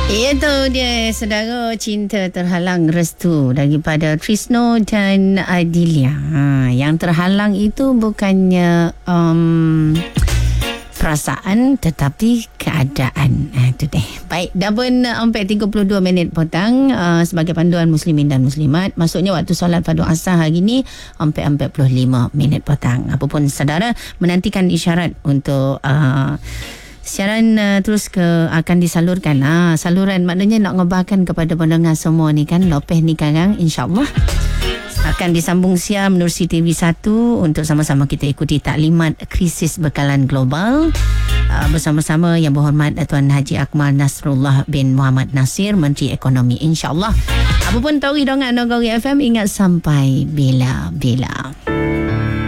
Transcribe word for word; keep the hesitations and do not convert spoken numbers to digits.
Itu dia, saudara, cinta terhalang restu daripada Trisno dan Adilia. Ha, yang terhalang itu bukannya um, perasaan tetapi keadaan. Ha, itu deh. Baik, dah pun sampai tiga puluh dua minit petang uh, sebagai panduan muslimin dan muslimat. Maksudnya waktu solat fardu asar hari ni sampai empat puluh lima minit petang. Apapun saudara menantikan isyarat untuk uh, siaran uh, terus ke akan disalurkan. Ah, saluran maknanya nak ngebahkan kepada pendengar semua ni kan, lepas ni sekarang insya-Allah akan disambung siar menerusi T V satu untuk sama-sama kita ikuti taklimat krisis bekalan global uh, bersama-sama Yang Berhormat Tuan Haji Akmal Nasrullah bin Muhammad Nasir, Menteri Ekonomi, insya-Allah. Apapun tahu hidungan Nagari F M, ingat sampai bila-bila.